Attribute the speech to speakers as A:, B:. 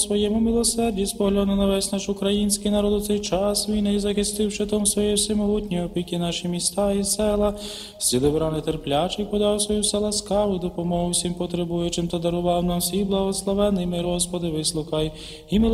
A: своєму милосерді спогляну на весь наш український народ у цей час війни, і захистив щитом своєї всемогутньої опіки наші міста і села, зцілив рани терплячих, подав свою ласкаву допомогу всім потребуючим та дарував нам всі благословений мир, Господи, вислухай і